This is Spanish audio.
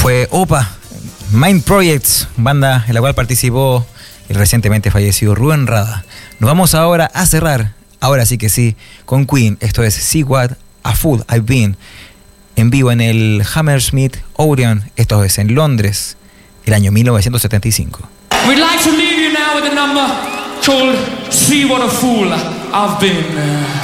Fue OPA, Mind Projects, banda en la cual participó el recientemente fallecido Rubén Rada. Nos vamos ahora a cerrar, ahora sí que sí, con Queen. Esto es See What a Fool I've Been, en vivo en el Hammersmith Odeon. Esto es en Londres, el año 1975. We'd like to leave you now with a number called See What a Fool I've Been.